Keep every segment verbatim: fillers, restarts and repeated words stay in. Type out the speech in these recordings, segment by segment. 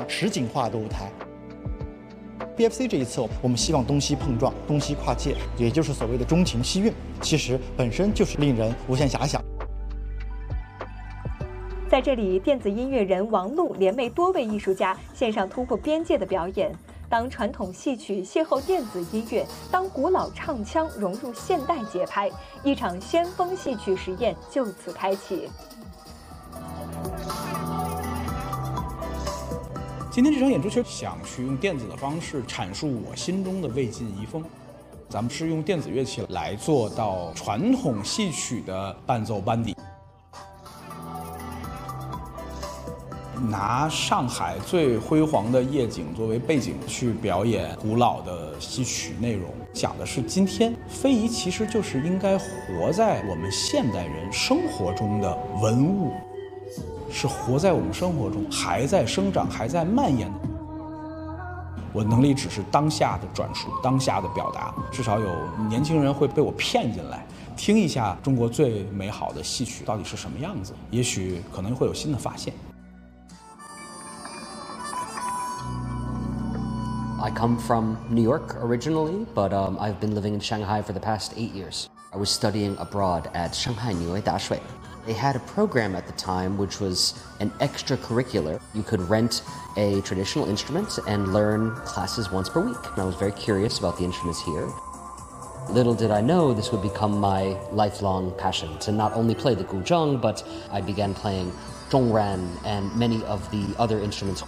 实景化的舞台。B F C 这一次，我们希望东西碰撞，东西跨界，也就是所谓的中情西韵，其实本身就是令人无限遐想。 在这里，电子音乐人王璐联袂多位艺术家，献上突破边界的表演。当传统戏曲邂逅电子音乐，当古老唱腔融入现代节拍，一场先锋戏曲实验就此开启。 今天这场演出其实想去用电子的方式阐述我心中的魏晋遗风。咱们是用电子乐器来做到传统戏曲的伴奏班底。拿上海最辉煌的夜景作为背景去表演古老的戏曲内容，讲的是今天非遗其实就是应该活在我们现代人生活中的文物，是活在我们生活中还在生长还在蔓延的。我能力只是当下的转述，当下的表达，至少有年轻人会被我骗进来听一下中国最美好的戏曲到底是什么样子，也许可能会有新的发现。 I come from New York originally, but um, I've been living in Shanghai for the past eight years. I was studying abroad at Shanghai Niuei Dashui. They had a program at the time which was an extracurricular. You could rent a traditional instrument and learn classes once per week. And I was very curious about the instruments here. Little did I know this would become my lifelong passion to not only play the guzheng, but I began playing zhongran and many of the other instruments.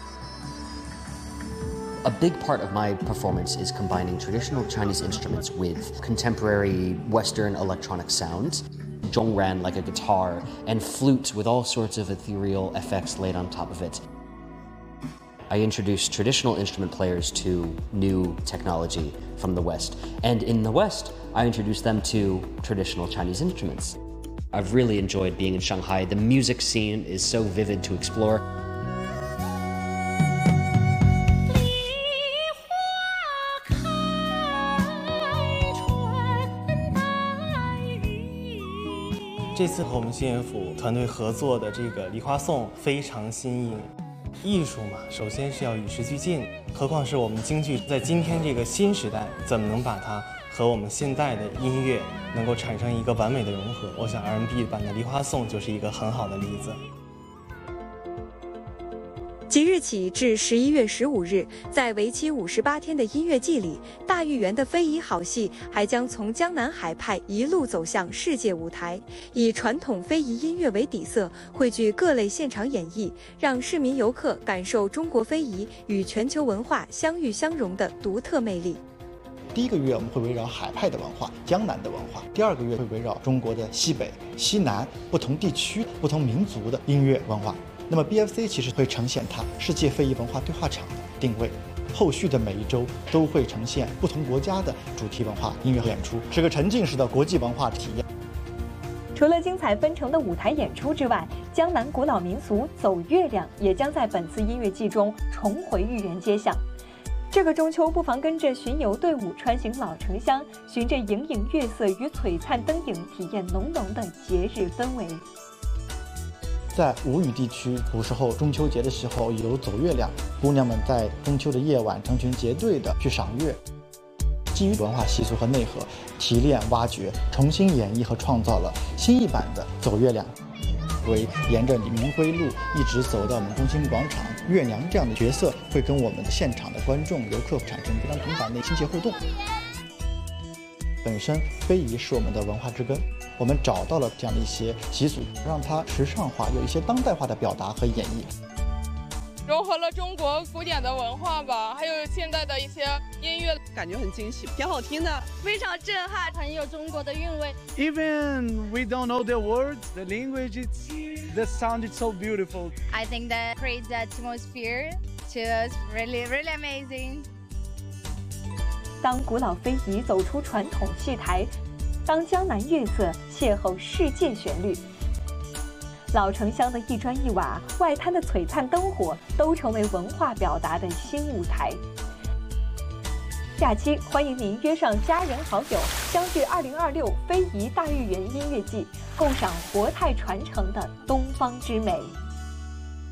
A big part of my performance is combining traditional Chinese instruments with contemporary Western electronic sounds, zhongran like a guitar, and flute with all sorts of ethereal effects laid on top of it. I introduced traditional instrument players to new technology from the West, and in the West, I introduced them to traditional Chinese instruments. I've really enjoyed being in Shanghai. The music scene is so vivid to explore. 这次和我们新乐府团队合作的这个梨花颂非常新颖。艺术嘛，首先是要与时俱进，何况是我们京剧在今天这个新时代，怎么能把它和我们现代的音乐能够产生一个完美的融合？我想 R and B 版的梨花颂就是一个很好的例子。 即日起至十一月十五日，在为期五十八天的音乐季里，大豫园的非遗好戏还将从江南海派一路走向世界舞台，以传统非遗音乐为底色，汇聚各类现场演绎，让市民游客感受中国非遗与全球文化相遇相融的独特魅力。 第一个月我们会围绕海派的文化、江南的文化；第二个月会围绕中国的西北、西南不同地区、不同民族的音乐文化。那么 B F C 其实会呈现它世界非遗文化对话场的定位，后续的每一周都会呈现不同国家的主题文化音乐演出，是个沉浸式的国际文化体验。 除了精彩纷呈的舞台演出之外，江南古老民俗走月亮也将在本次音乐季中重回豫园街巷。这个中秋不妨跟着巡游队伍穿行老城乡，循着盈盈月色与璀璨灯影，体验浓浓的节日氛围。 在吴语地区，古时候中秋节的时候有走月亮，姑娘们在中秋的夜晚成群结队的去赏月。基于文化习俗和内核，提炼、挖掘、重新演绎和创造了新一版的走月亮。为沿着明辉路一直走到我们中心广场，月娘这样的角色会跟我们的现场的观众、游客产生非常频繁的亲切互动。本身非遗是我们的文化之根，我们找到了这样的一些习俗，让它时尚化，有一些当代化的表达和演绎， 融合了中国古典的文化吧，还有现代的一些音乐， 感觉很惊喜，挺好听的， 非常震撼，很有中国的韵味。 Even we don't know the words, the language, it's, the sound is so beautiful. I think that creates the atmosphere to us really, really amazing. 当古老非遗走出传统戏台，当江南月色邂逅世界旋律，老城乡的一砖一瓦，外滩的璀璨灯火，都成为文化表达的新舞台。假期欢迎您约上家人好友，相聚二零二六非遗大豫园音乐季，共赏活态传承的东方之美。